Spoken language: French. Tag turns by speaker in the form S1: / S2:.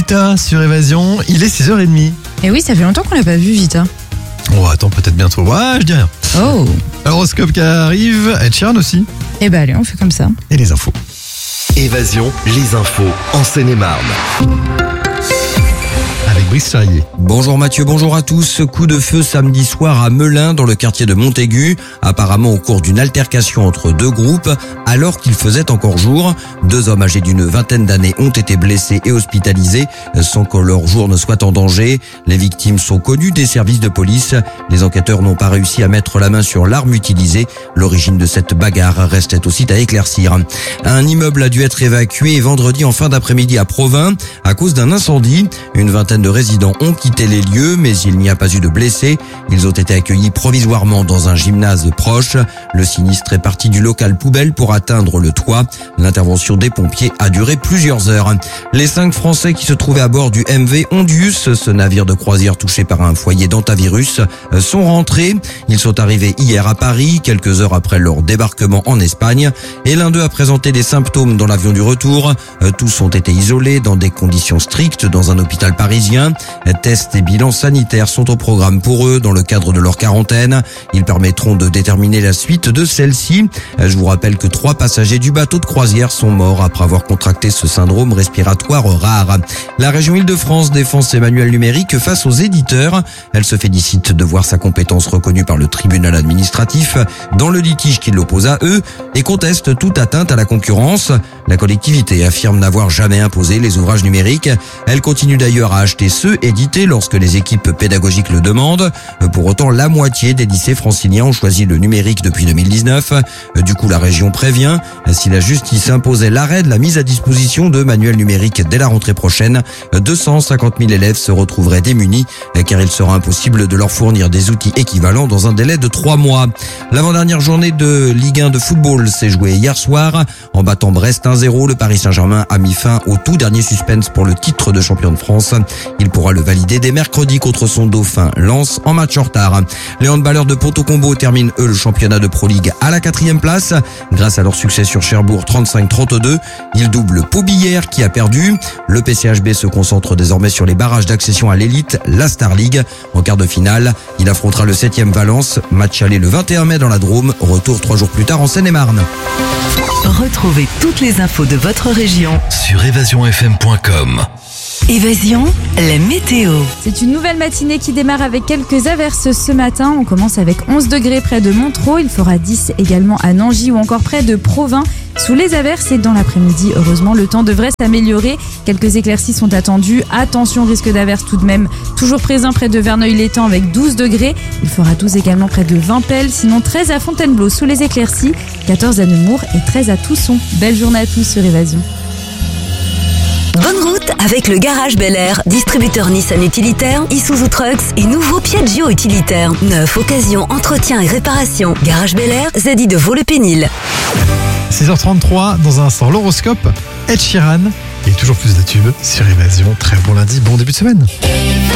S1: Vita sur Évasion, il est 6h30.
S2: Et oui, ça fait longtemps qu'on l'a pas vu, Vita.
S1: Oh, attends, peut-être bientôt. Ouais, je dis rien.
S2: Oh.
S1: L'horoscope qui arrive, Ed Sheeran aussi.
S2: Eh ben allez, on fait comme ça.
S1: Et les infos.
S3: Évasion, les infos en Seine-et-Marne.
S1: Avec Brice Charrier.
S4: Bonjour Mathieu, bonjour à tous. Coup de feu samedi soir à Melun dans le quartier de Montaigu, apparemment au cours d'une altercation entre deux groupes alors qu'il faisait encore jour. Deux hommes âgés d'une vingtaine d'années ont été blessés et hospitalisés sans que leur jour ne soit en danger. Les victimes sont connues des services de police. Les enquêteurs n'ont pas réussi à mettre la main sur l'arme utilisée. L'origine de cette bagarre restait aussi à éclaircir. Un immeuble a dû être évacué vendredi en fin d'après-midi à Provins à cause d'un incendie. Une vingtaine de résidents ont quitté les lieux, mais il n'y a pas eu de blessés. Ils ont été accueillis provisoirement dans un gymnase proche. Le sinistre est parti du local poubelle pour atteindre le toit. L'intervention des pompiers a duré plusieurs heures. Les 5 Français qui se trouvaient à bord du MV Ondius, ce navire de croisière touché par un foyer d'hantavirus, sont rentrés. Ils sont arrivés hier à Paris, quelques heures après leur débarquement en Espagne. Et l'un d'eux a présenté des symptômes dans l'avion du retour. Tous ont été isolés dans des conditions strictes dans un hôpital parisien. Tests et bilans sanitaires sont au programme pour eux dans le cadre de leur quarantaine. Ils permettront de déterminer la suite de celle-ci. Je vous rappelle que 3 passagers du bateau de croisière sont morts après avoir contracté ce syndrome respiratoire rare. La région Île-de-France défend ses manuels numériques face aux éditeurs. Elle se félicite de voir sa compétence reconnue par le tribunal administratif dans le litige qui l'oppose à eux et conteste toute atteinte à la concurrence. La collectivité affirme n'avoir jamais imposé les ouvrages numériques. Elle continue d'ailleurs à acheter ceux édités lorsque les équipes pédagogiques le demandent. Pour autant, la moitié des lycées franciliens ont choisi le numérique depuis 2019. Du coup, la région prévient, si la justice imposait l'arrêt de la mise à disposition de manuels numériques dès la rentrée prochaine, 250 000 élèves se retrouveraient démunis car il sera impossible de leur fournir des outils équivalents dans un délai de 3 mois. L'avant-dernière journée de Ligue 1 de football s'est jouée hier soir. En battant Brest 1-0, le Paris Saint-Germain a mis fin au tout dernier suspense pour le titre de champion de France. Il pourra le valider dès mercredi contre son dauphin Lens en match en retard. Les handballeurs de Ponto Combo terminent eux le championnat de Pro League à la 4e place. Grâce à leur succès sur Cherbourg 35-32, ils doublent Pau-Billère qui a perdu. Le PCHB se concentre désormais sur les barrages d'accession à l'élite, la Star League. En quart de finale, il affrontera le 7e Valence. Match aller le 21 mai dans la Drôme. Retour 3 jours plus tard en Seine-et-Marne.
S5: Retrouvez toutes les infos de votre région
S3: Sur évasionfm.com.
S5: Évasion, la météo.
S2: C'est une nouvelle matinée qui démarre avec quelques averses ce matin. On commence avec 11 degrés près de Montereau. Il fera 10 également à Nangy ou encore près de Provins. Sous les averses et dans l'après-midi, heureusement, le temps devrait s'améliorer. Quelques éclaircies sont attendues. Attention, risque d'averse tout de même. Toujours présent près de Verneuil-l'Étang avec 12 degrés. Il fera 12 également près de Vimpel. Sinon 13 à Fontainebleau sous les éclaircies, 14 à Nemours et 13 à Tousson. Belle journée à tous sur Évasion.
S5: Bonne route avec le Garage Bel Air, distributeur Nissan utilitaire, Isuzu Trucks et nouveau Piaggio utilitaire. Neuf, occasion, entretien et réparation. Garage Bel Air, Zadi de Vaux-le-Pénil.
S1: 6h33, dans un instant, l'horoscope, Ed Sheeran. Et toujours plus de tubes sur Évasion. Très bon lundi, bon début de semaine.